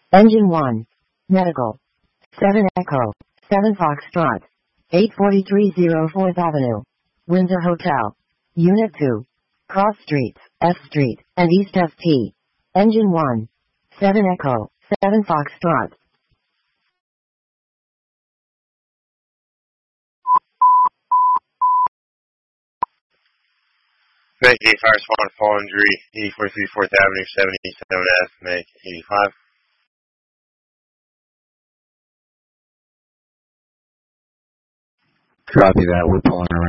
Engine 1. Medical. 7 Echo. 7 Foxtrot. 843 4th Avenue. Windsor Hotel. Unit 2. Cross Streets, F Street, and East FT. Engine 1. 7 Echo. 7 Foxtrot. Make 8 fire spawn fall injury, 843 4th Avenue, 77F, make 85. Copy that, we're pulling around.